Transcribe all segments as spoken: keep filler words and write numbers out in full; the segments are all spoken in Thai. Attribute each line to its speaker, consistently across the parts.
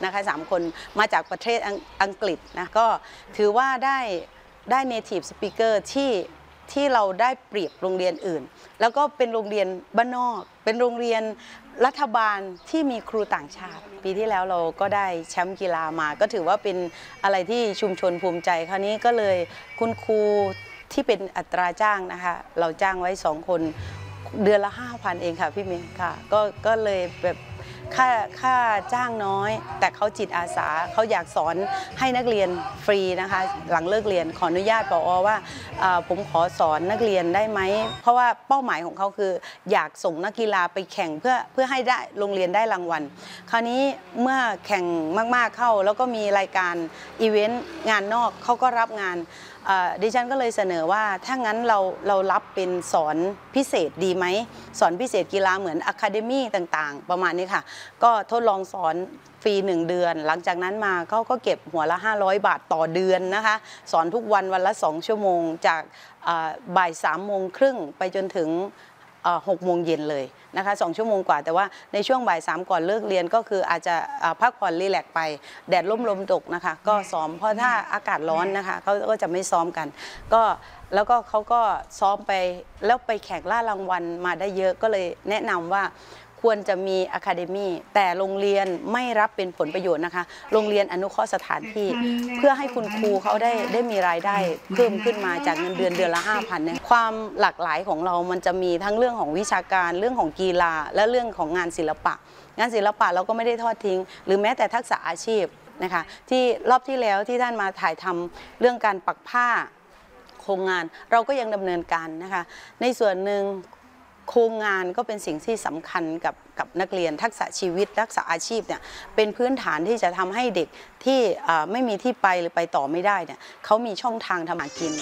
Speaker 1: นะคะสามคนมาจากประเทศอังกฤษนะก็ถือว่าได้ได้ native speaker ที่ที่เราได้เปรียบโรงเรียนอื่นแล้วก็เป็นโรงเรียนบ้านนอกเป็นโรงเรียนรัฐบาลที่มีครูต่างชาติปีที่แล้วเราก็ได้แชมป์กีฬามาก็ถือว่าเป็นอะไรที่ชุมชนภูมิใจคราวนี้ก็เลยคุณครูที่เป็นอัตราจ้างนะคะเราจ้างไว้สองคนเดือนละ ห้าพัน เองค่ะพี่เมย์ค่ะก็ก็เลยแบบค่าค่าจ้างน้อยแต่เขาจิตอาสาเขาอยากสอนให้นักเรียนฟรีนะคะหลังเลิกเรียนขออนุญาตผอ.ว่าผมขอสอนนักเรียนได้ไหมเพราะว่าเป้าหมายของเขาคืออยากส่งนักกีฬาไปแข่งเพื่อเพื่อให้ได้โรงเรียนได้รางวัลคราวนี้เมื่อแข่งมากๆเข้าแล้วก็มีรายการอีเวนต์งานนอกเขาก็รับงานดิฉันก็เลยเสนอว่าถ้างั้นเราเรารับเป็นสอนพิเศษดีไหมสอนพิเศษกีฬาเหมือนอะคาเดมี่ต่างๆประมาณนี้ค่ะก็ทดลองสอนฟรีหนึ่งเดือนหลังจากนั้นมาเขาก็เก็บหัวละห้าร้อยบาทต่อเดือนนะคะสอนทุกวันวันละสองชั่วโมงจากบ่ายสามโมงครึ่งไปจนถึงหกโมงเย็นเลยนะคะสองชั่วโมงกว่าแต่ว่าในช่วงบ่ายสามก่อนเลิกเรียนก็คืออาจจะพักผ่อนรีแลกไปแดดร่มลมตกนะคะก็ซ้อมเพราะถ้าอากาศร้อนนะคะเขาก็จะไม่ซ้อมกันก็แล้วก็เขาก็ซ้อมไปแล้วไปแข่งล่ารางวัลมาได้เยอะก็เลยแนะนำว่าควรจะมีอะคาเดมี่แต่โรงเรียนไม่รับเป็นผลประโยชน์นะคะโรงเรียนอนุเคราะห์สถานที่เพื่อให้คุณครูเขาได้ได้มีรายได้เพิ่มขึ้นมาจากเงินเดือนเดือนละ ห้าพัน เนี่ยความหลากหลายของเรามันจะมีทั้งเรื่องของวิชาการเรื่องของกีฬาและเรื่องของงานศิลปะงานศิลปะเราก็ไม่ได้ทอดทิ้งหรือแม้แต่ทักษะอาชีพนะคะที่รอบที่แล้วที่ท่านมาถ่ายทำเรื่องการปักผ้าโครงงานเราก็ยังดำเนินการนะคะในส่วนหนึ่งโครงงานก็เป็นสิ่งที่สำคัญกับกับนักเรียนทักษะชีวิตทักษะอาชีพเนี่ยเป็นพื้นฐานที่จะทำให้เด็กที่ไม่มีที่ไปหรือไปต่อไม่ได้เนี่ยเขามีช่องทางทำมากิน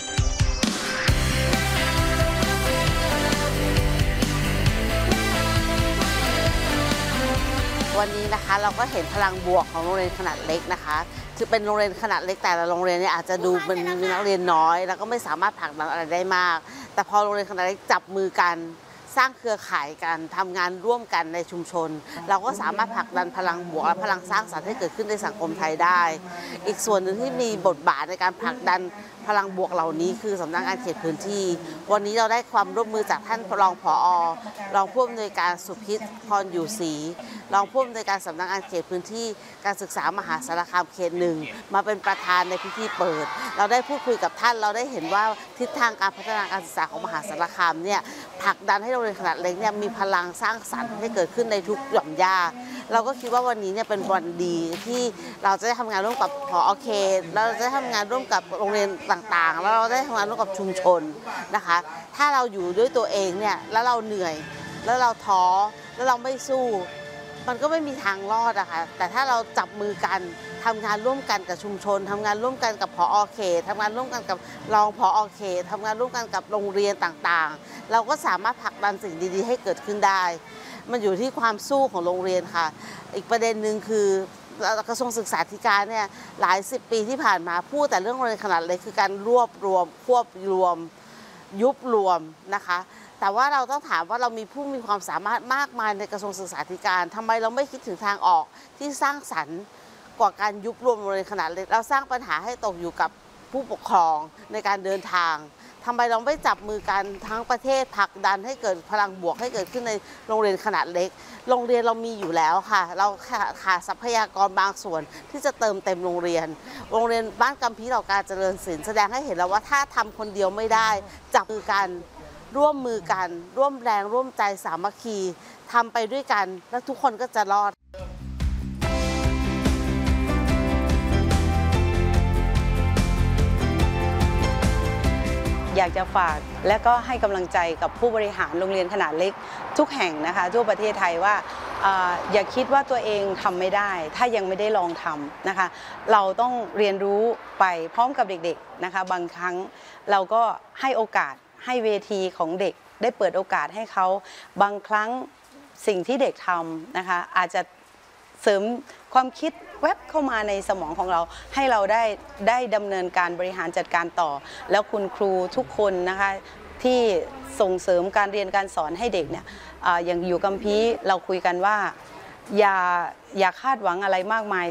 Speaker 2: วันนี้นะคะเราก็เห็นพลังบวกของโรงเรียนขนาดเล็กนะคะคือเป็นโรงเรียนขนาดเล็กแต่ละโรงเรียนเนี่ยอาจจะดูเป็นนักเรียนน้อยแล้วก็ไม่สามารถผลักดันอะไรได้มากแต่พอโรงเรียนขนาดเล็กจับมือกันสร้างเครือข่ายกันทำงานร่วมกันในชุมชนเราก็สามารถผลักดันพลังบวกและพลังสร้างสรรค์ให้เกิดขึ้นในสังคมไทยได้อีกส่วนหนึ่งที่มีบทบาทในการผลักดันพลังบวกเหล่านี้คือสำนักงานเขตพื้นที่วันนี้เราได้ความร่วมมือจากท่านรองผอ.รองผู้อำนวยการสุพิษพรอยู่ศรีรองผู้อำนวยการสำนักงานเขตพื้นที่การศึกษามหาสารคามเขตหนึ่งมาเป็นประธานในพิธีเปิดเราได้พูดคุยกับท่านเราได้เห็นว่าทิศทางการพัฒนาการศึกษาของมหาสารคามเนี่ยผลักดันให้โรงเรียนขนาดเล็กเนี่ยมีพลังสร้างสรรค์ให้เกิดขึ้นในทุกหย่อมย่าเราก็คิดว่าวันนี้เนี่ยเป็นวันดีที่เราจะได้ทำงานร่วมกับผอ.เขตเราจะได้ทำงานร่วมกับโรงเรียนต่างๆแล้วเราได้ทำงานร่วมกับชุมชนนะคะถ้าเราอยู่ด้วยตัวเองเนี่ยแล้วเราเหนื่อยแล้วเราท้อแล้วเราไม่สู้มันก็ไม่มีทางรอดอะค่ะแต่ถ้าเราจับมือกันทำงานร่วมกันกับชุมชนทำงานร่วมกันกับผอ.เขตทำงานร่วมกันกับรองผอ.เขตทำงานร่วมกันกับโรงเรียนต่างๆเราก็สามารถผลักดันสิ่งดีๆให้เกิดขึ้นได้มันอยู่ที่ความสู้ของโรงเรียนค่ะอีกประเด็นหนึ่งคือกระทรวงศึกษาธิการเนี่ยหลายสิบปีที่ผ่านมาพูดแต่เรื่องโรงเรียนขนาดเล็กคือการรวบรวมควบรวมยุบรวมนะคะแต่ว่าเราต้องถามว่าเรามีผู้มีความสามารถมากมายในกระทรวงศึกษาธิการทำไมเราไม่คิดถึงทางออกที่สร้างสรรค์กว่าการยุบรวมโรงเรียนขนาดเล็กเราสร้างปัญหาให้ตกอยู่กับผู้ปกครองในการเดินทางทำไมเราไม่จับมือกันทั้งประเทศผลักดันให้เกิดพลังบวกให้เกิดขึ้นในโรงเรียนขนาดเล็กโรงเรียนเรามีอยู่แล้วค่ะเราขาดทรัพยากรบางส่วนที่จะเติมเต็มโรงเรียนโรงเรียนบ้านกัมพีเหล่าการเจริญศิลป์แสดงให้เห็นแล้วว่าถ้าทำคนเดียวไม่ได้จับมือกันร่วมมือกันร่วมแรงร่วมใจสามัคคีทำไปด้วยกันแล้วทุกคนก็จะรอด
Speaker 1: อยากจะฝากและก็ให้กำลังใจกับผู้บริหารโรงเรียนขนาดเล็กทุกแห่งนะคะทั่วประเทศไทยว่าอย่าคิดว่าตัวเองทำไม่ได้ถ้ายังไม่ได้ลองทำนะคะเราต้องเรียนรู้ไปพร้อมกับเด็กๆนะคะบางครั้งเราก็ให้โอกาสให้เวทีของเด็กได้เปิดโอกาสให้เขาบางครั้งสิ่งที่เด็กทำนะคะอาจจะเสริมความคิดแวบเข้ามาในสมองของเราให้เราได้ได้ดำเนินการบริหารจัดการต่อแล้วคุณครูทุกคนนะคะที่ส่งเสริมการเรียนการสอนให้เด็กเนี่ยอย่างอยู่กัมพีเราคุยกันว่าอย่าอย่าคาดหวังอะไรมากมาย